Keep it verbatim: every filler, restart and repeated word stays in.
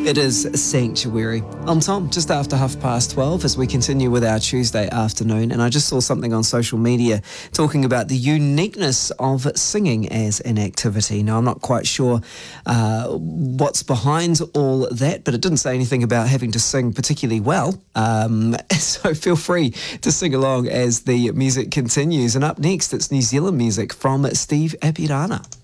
It is Sanctuary. I'm Tom, just after half past twelve as we continue with our Tuesday afternoon, and I just saw something on social media talking about the uniqueness of singing as an activity. Now, I'm not quite sure uh, what's behind all that, but it didn't say anything about having to sing particularly well, um, so feel free to sing along as the music continues. And up next, it's New Zealand music from Steve Apirana.